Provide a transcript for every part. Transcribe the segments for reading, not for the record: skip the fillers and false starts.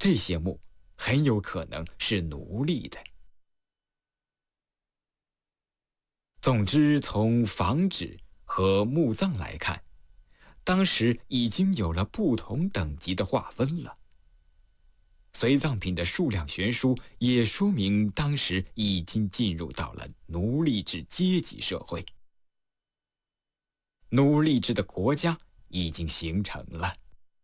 这些墓很有可能是奴隶的。总之，从房址和墓葬来看，当时已经有了不同等级的划分了。随葬品的数量悬殊，也说明当时已经进入到了奴隶制阶级社会，奴隶制的国家已经形成了。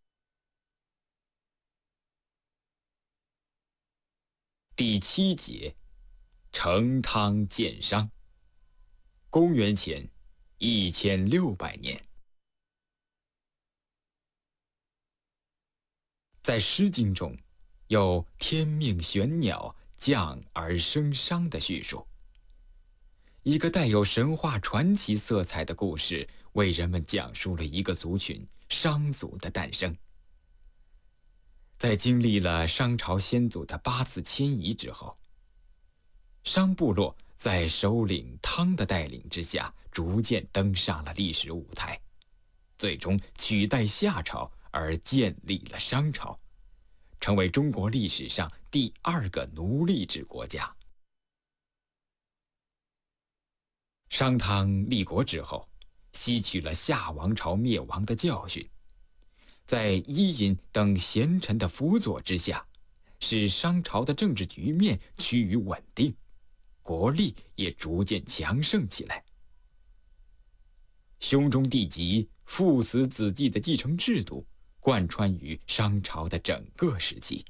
第7节，成汤建商。公元前1600年。在《诗经》中，有天命玄鸟降而生商的叙述。一个带有神话传奇色彩的故事，为人们讲述了一个族群商族的诞生。在经历了商朝先祖的8次迁移之后，商部落在首领汤的带领之下，逐渐登上了历史舞台，最终取代夏朝而建立了商朝，成为中国历史上第2个奴隶制国家。商汤立国之后，吸取了夏王朝灭亡的教训，在伊尹等贤臣的辅佐之下，使商朝的政治局面趋于稳定，国力也逐渐强盛起来。兄终弟及、父死子继的继承制度贯穿于商朝的整个时期。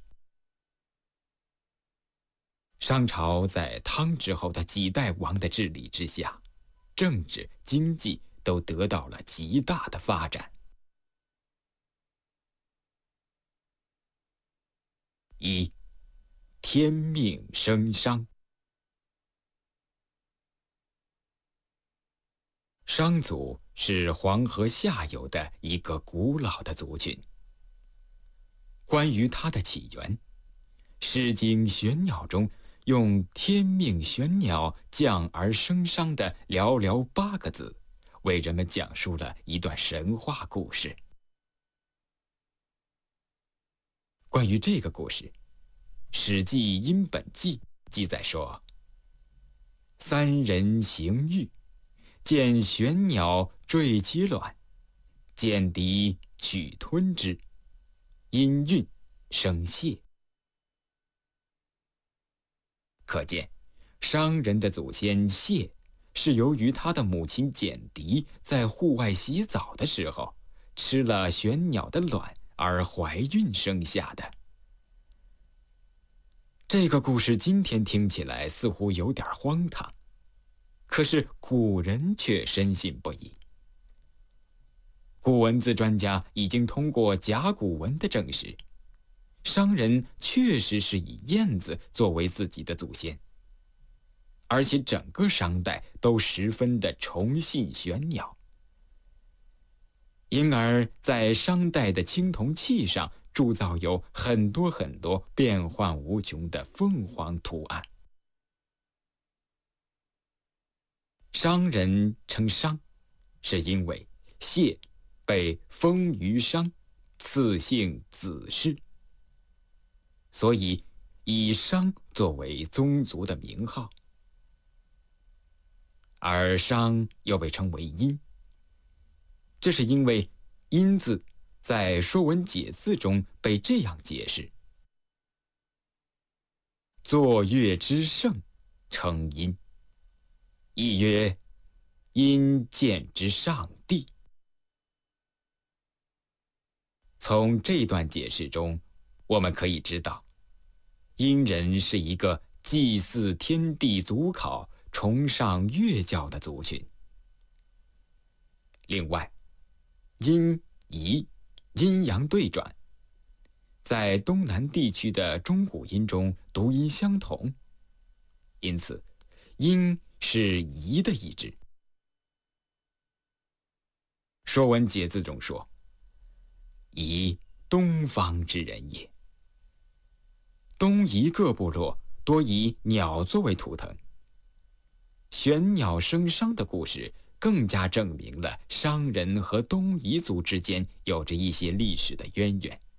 商朝在汤之后的几代王的治理之下，政治、经济都得到了极大的发展。1. 天命生商。商族是黄河下游的一个古老的族群。关于它的起源，《诗经·玄鸟》中用“天命玄鸟降而生商”的寥寥8个字，为人们讲述了一段神话故事。关于这个故事，《史记·殷本纪》记载说：“3人行狱，见玄鸟坠其卵，见敌取吞之，因孕生蟹。”可见，商人的祖先蟹是由于他的母亲简狄在户外洗澡的时候吃了玄鸟的卵而怀孕生下的。这个故事今天听起来似乎有点荒唐，可是古人却深信不疑。古文字专家已经通过甲骨文的证实，商人确实是以燕子作为自己的祖先，而且整个商代都十分的崇信玄鸟，因而在商代的青铜器上铸造有很多变幻无穷的凤凰图案。商人称商，是因为谢被封于商，赐姓子氏，所以以商作为宗族的名号。而商又被称为殷，这是因为殷字在《说文解字》中被这样解释：作乐之盛，称殷。亦曰：殷见之上帝。从这段解释中，我们可以知道，殷人是一个祭祀天地祖考、崇尚乐教的族群。另外，阴仪阴阳对转，在东南地区的中古音中读音相同，因此阴是仪的意志。《说文解字》中说：夷，东方之人也。东夷各部落多以鸟作为图腾，玄鸟生商的故事更加证明了商人和东夷族之间有着一些历史的渊源。